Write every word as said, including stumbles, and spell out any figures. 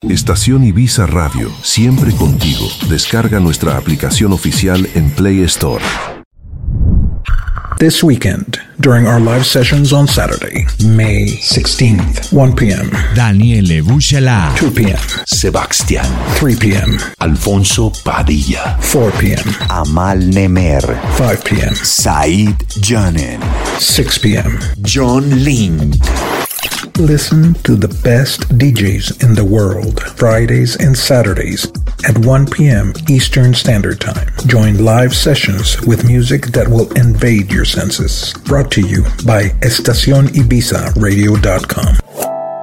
Estación Ibiza Radio, siempre contigo. Descarga nuestra aplicación oficial en Play Store. This weekend, during our live sessions on Saturday, May sixteenth, one p.m. Daniele Buscela. two p.m. Sebastián. three p.m. Alfonso Padilla. four p.m. Amal Nemer. five p.m. Said Janen. six p.m. John Link. Listen to the best D Js in the world, Fridays and Saturdays at one p.m. Eastern Standard Time. Join live sessions with music that will invade your senses. Brought to you by estacion ibiza radio dot com.